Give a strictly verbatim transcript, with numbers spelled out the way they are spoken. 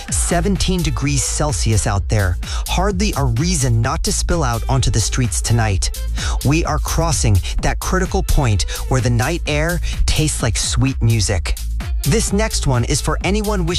seventeen degrees Celsius out there. Hardly a reason not to spill out onto the streets tonight. We are crossing that critical point where the night air tastes like sweet music. This next one is for anyone wishing